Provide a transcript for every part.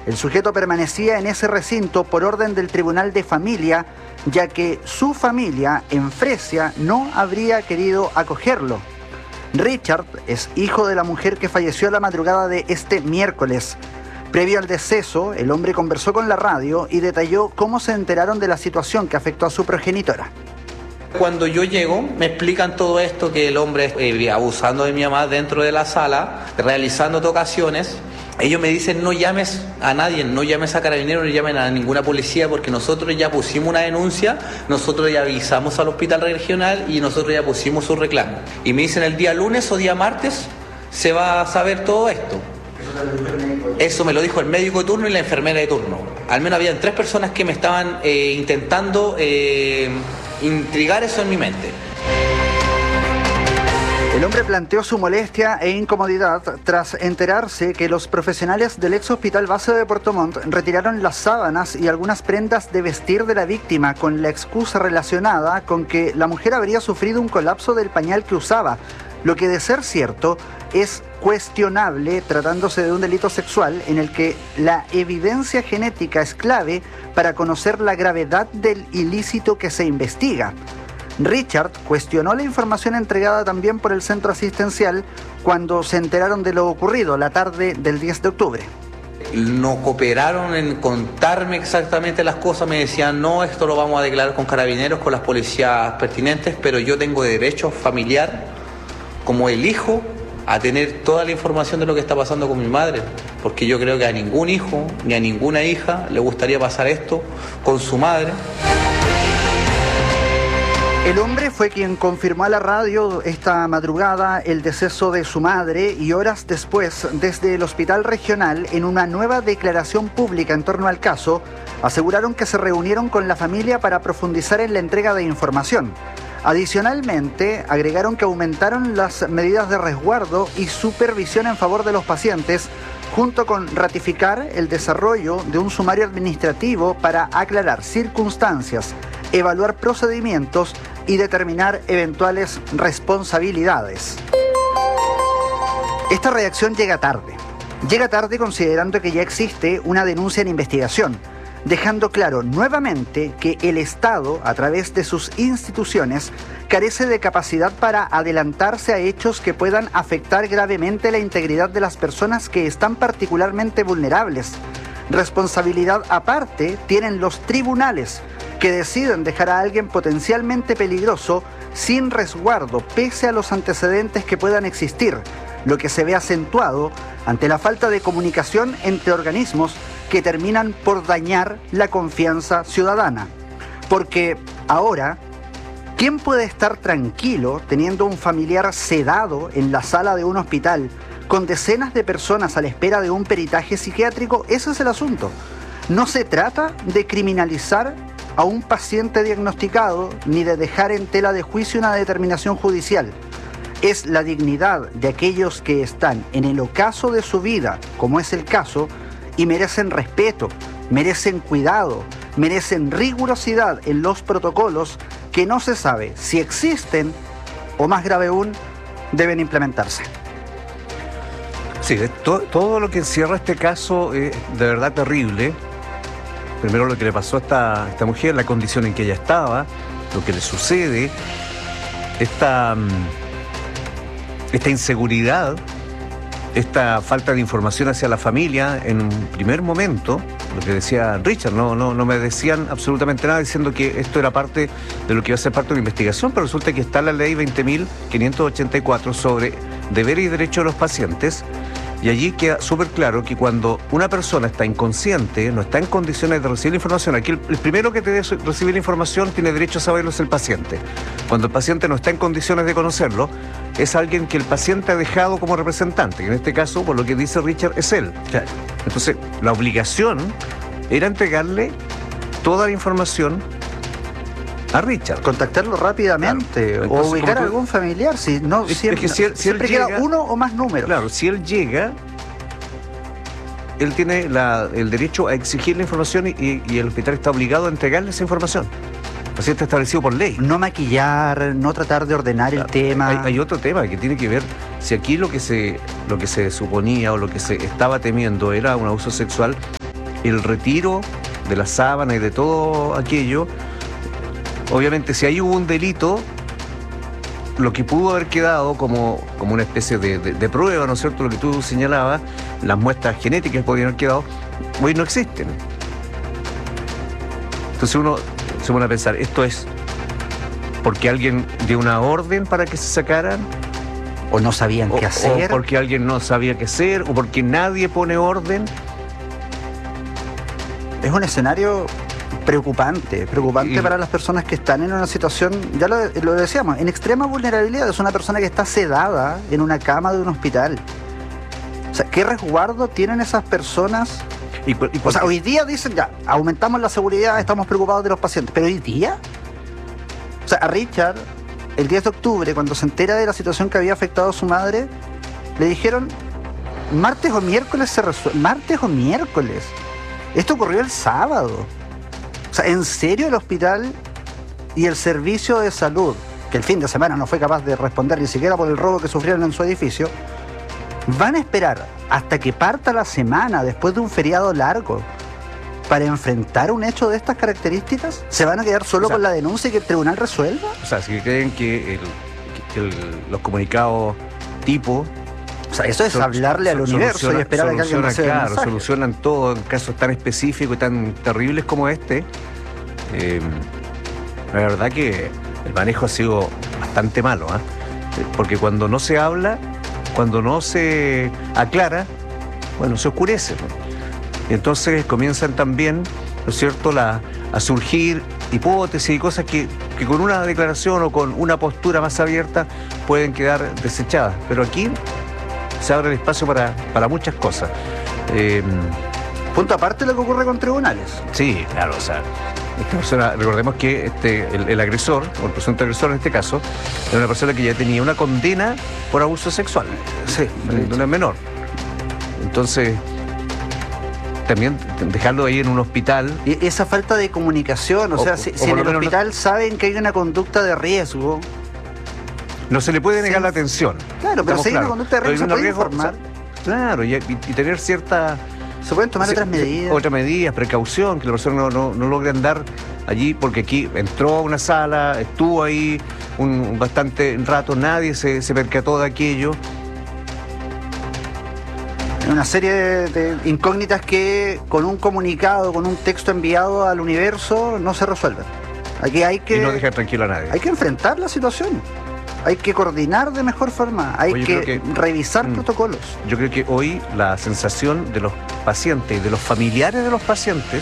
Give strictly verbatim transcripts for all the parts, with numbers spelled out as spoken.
El sujeto permanecía en ese recinto por orden del Tribunal de Familia, ya que su familia en Fresia no habría querido acogerlo. Richard es hijo de la mujer que falleció la madrugada de este miércoles. Previo al deceso, el hombre conversó con la radio y detalló cómo se enteraron de la situación que afectó a su progenitora. Cuando yo llego, me explican todo esto, que el hombre eh, abusando de mi mamá dentro de la sala, realizando tocaciones. Ellos me dicen, no llames a nadie, no llames a carabineros, no llamen a ninguna policía, porque nosotros ya pusimos una denuncia, nosotros ya avisamos al hospital regional y nosotros ya pusimos su reclamo. Y me dicen, el día lunes o día martes se va a saber todo esto. Eso me lo dijo el médico de turno y la enfermera de turno. Al menos habían tres personas que me estaban eh, intentando eh, intrigar eso en mi mente. El hombre planteó su molestia e incomodidad tras enterarse que los profesionales del ex hospital base de Puerto Montt retiraron las sábanas y algunas prendas de vestir de la víctima con la excusa relacionada con que la mujer habría sufrido un colapso del pañal que usaba, lo que de ser cierto es cuestionable tratándose de un delito sexual en el que la evidencia genética es clave para conocer la gravedad del ilícito que se investiga. Richard cuestionó la información entregada también por el centro asistencial cuando se enteraron de lo ocurrido la tarde del diez de octubre. No cooperaron en contarme exactamente las cosas, me decían, no, esto lo vamos a declarar con carabineros, con las policías pertinentes, pero yo tengo derecho familiar, como el hijo, a tener toda la información de lo que está pasando con mi madre, porque yo creo que a ningún hijo ni a ninguna hija le gustaría pasar esto con su madre. El hombre fue quien confirmó a la radio esta madrugada el deceso de su madre y horas después, desde el hospital regional, en una nueva declaración pública en torno al caso, aseguraron que se reunieron con la familia para profundizar en la entrega de información. Adicionalmente, agregaron que aumentaron las medidas de resguardo y supervisión en favor de los pacientes, junto con ratificar el desarrollo de un sumario administrativo para aclarar circunstancias, evaluar procedimientos y determinar eventuales responsabilidades. Esta reacción llega tarde. Llega tarde considerando que ya existe una denuncia en investigación, dejando claro nuevamente que el Estado, a través de sus instituciones, carece de capacidad para adelantarse a hechos que puedan afectar gravemente la integridad de las personas que están particularmente vulnerables. Responsabilidad aparte tienen los tribunales, que deciden dejar a alguien potencialmente peligroso sin resguardo, pese a los antecedentes que puedan existir, lo que se ve acentuado ante la falta de comunicación entre organismos que terminan por dañar la confianza ciudadana. Porque ahora, ¿quién puede estar tranquilo teniendo un familiar sedado en la sala de un hospital con decenas de personas a la espera de un peritaje psiquiátrico? Ese es el asunto. No se trata de criminalizar a un paciente diagnosticado ni de dejar en tela de juicio una determinación judicial. Es la dignidad de aquellos que están en el ocaso de su vida, como es el caso, y merecen respeto, merecen cuidado, merecen rigurosidad en los protocolos que no se sabe si existen o, más grave aún, deben implementarse. Sí, to- todo lo que encierra este caso es de verdad terrible. Primero lo que le pasó a esta, a esta mujer, la condición en que ella estaba, lo que le sucede, esta, esta inseguridad, esta falta de información hacia la familia en un primer momento, lo que decía Richard, no, no, no me decían absolutamente nada diciendo que esto era parte de lo que iba a ser parte de una investigación, pero resulta que está la ley veinte mil quinientos ochenta y cuatro sobre deberes y derechos de los pacientes. Y allí queda súper claro que cuando una persona está inconsciente, no está en condiciones de recibir la información, aquí el, el primero que te debe recibir la información tiene derecho a saberlo es el paciente. Cuando el paciente no está en condiciones de conocerlo, es alguien que el paciente ha dejado como representante, que en este caso, por lo que dice Richard, es él. Claro. Entonces, la obligación era entregarle toda la información a Richard. Contactarlo rápidamente, Claro. o Entonces, ubicar a como tú- algún familiar, si no, Es- es siempre, que si él- si siempre él queda llega- uno o más números. Claro, si él llega, él tiene la- el derecho a exigir la información y, y- y el hospital está obligado a entregarle esa información. Así está establecido por ley. No maquillar, no tratar de ordenar el tema. Hay, hay otro tema que tiene que ver, si aquí lo que se lo que se suponía o lo que se estaba temiendo era un abuso sexual, el retiro de la sábana y de todo aquello. Obviamente, si ahí hubo un delito, lo que pudo haber quedado como, como una especie de, de, de prueba, ¿no es cierto?, lo que tú señalabas, las muestras genéticas que podrían haber quedado, hoy no existen. Entonces uno se pone a pensar, ¿esto es porque alguien dio una orden para que se sacaran? ¿O no sabían o, qué hacer? ¿O porque alguien no sabía qué hacer? ¿O porque nadie pone orden? Es un escenario preocupante, preocupante Y- para las personas que están en una situación, ya lo, lo decíamos, en extrema vulnerabilidad. Es una persona que está sedada en una cama de un hospital. O sea, ¿qué resguardo tienen esas personas? Y, por- y O sea, porque- hoy día dicen ya, aumentamos la seguridad, estamos preocupados de los pacientes, pero hoy día, o sea, a Richard, el diez de octubre, cuando se entera de la situación que había afectado a su madre, le dijeron, martes o miércoles se resuelve, martes o miércoles. Esto ocurrió el sábado. O sea, ¿en serio el hospital y el servicio de salud, que el fin de semana no fue capaz de responder ni siquiera por el robo que sufrieron en su edificio, van a esperar hasta que parta la semana después de un feriado largo para enfrentar un hecho de estas características? ¿Se van a quedar solo O sea, con la denuncia y que el tribunal resuelva? O sea, si creen que, el, que el- los comunicados tipo O sea, eso es Sol- hablarle al sol- universo y soluciona- esperar a que alguien soluciona, reciba el claro, mensaje. solucionan todo en casos tan específicos y tan terribles como este. Eh, la verdad que el manejo ha sido bastante malo, ¿ah? Eh, porque cuando no se habla, cuando no se aclara, bueno, se oscurece, ¿no? Y entonces comienzan también, ¿no es cierto?, la, a surgir hipótesis y cosas que, que con una declaración o con una postura más abierta pueden quedar desechadas. Pero aquí se abre el espacio para, para muchas cosas. Eh, Punto aparte de lo que ocurre con tribunales. sí, claro, o sea, esta persona, recordemos que este, el, el agresor, o el presunto agresor en este caso, era una persona que ya tenía una condena por abuso sexual, Sí, de de una menor. Entonces, también dejarlo ahí en un hospital. Y esa falta de comunicación, o, O- sea, si, o si por en lo el menos no- hospital saben que hay una conducta de riesgo, No se le puede negar Sí. la atención. claro, pero Estamos si hay una claros. conducta de Pero hay riesgo, un se puede riesgo, informar, o sea, claro, y, y- y tener cierta... se pueden tomar Sí, otras sí, medidas. Otras medidas, precaución, que la persona no, no, no logre andar allí, porque aquí entró a una sala, estuvo ahí un, un bastante rato, nadie se, se percató de aquello. Una serie de, de incógnitas que con un comunicado, con un texto enviado al universo, no se resuelven. Aquí hay que, Y no dejar tranquilo a nadie. hay que enfrentar la situación. Hay que coordinar de mejor forma. Hay Oye, que, creo que- revisar Mm. protocolos. Yo creo que hoy la sensación de los pacientes y de los familiares de los pacientes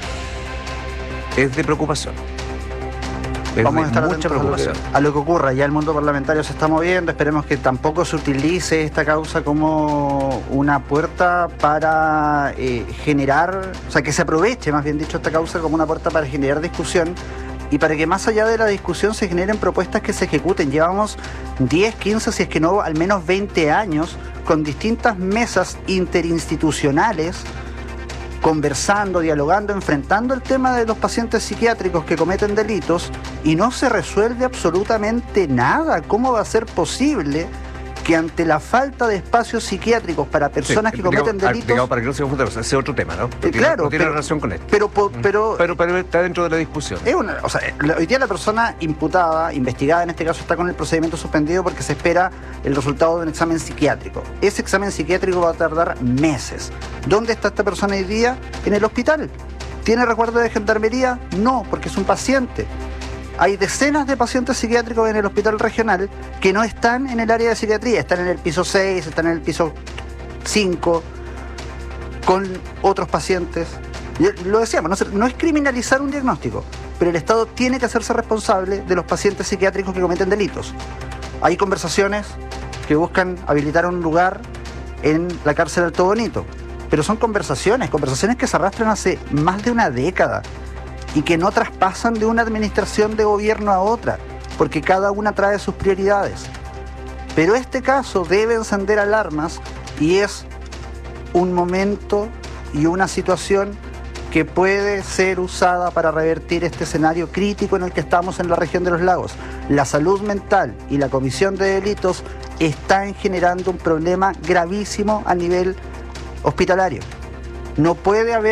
es de preocupación. Es Vamos a de estar mucha atentos a lo, que, preocupación. a lo que ocurra. Ya el mundo parlamentario se está moviendo. Esperemos que tampoco se utilice esta causa como una puerta para eh, generar, o sea, que se aproveche, más bien dicho, esta causa como una puerta para generar discusión y para que más allá de la discusión se generen propuestas que se ejecuten. Llevamos diez, quince, si es que no, al menos veinte años con distintas mesas interinstitucionales conversando, dialogando, enfrentando el tema de los pacientes psiquiátricos que cometen delitos y no se resuelve absolutamente nada. ¿Cómo va a ser posible que ante la falta de espacios psiquiátricos para personas Sí, que cometen digamos, delitos... digamos, para que no se confunda, ese es otro tema, ¿no? No tiene- claro, no tiene pero- relación con esto. Pero, po- pero, Pero, pero está dentro de la discusión. es una, o sea, la- hoy día la persona imputada, investigada en este caso, está con el procedimiento suspendido porque se espera el resultado de un examen psiquiátrico. Ese examen psiquiátrico va a tardar meses. ¿Dónde está esta persona hoy día? En el hospital. ¿Tiene resguardo de gendarmería? No, porque es un paciente. Hay decenas de pacientes psiquiátricos en el hospital regional que no están en el área de psiquiatría, están en el piso seis, están en el piso cinco, con otros pacientes. Y lo decíamos, no, se- no es criminalizar un diagnóstico, pero el Estado tiene que hacerse responsable de los pacientes psiquiátricos que cometen delitos. Hay conversaciones que buscan habilitar un lugar en la cárcel Alto Bonito, pero son conversaciones, conversaciones que se arrastran hace más de una década y que no traspasan de una administración de gobierno a otra, porque cada una trae sus prioridades. Pero este caso debe encender alarmas y es un momento y una situación que puede ser usada para revertir este escenario crítico en el que estamos en la región de los lagos. La salud mental y la comisión de delitos están generando un problema gravísimo a nivel hospitalario. No puede haber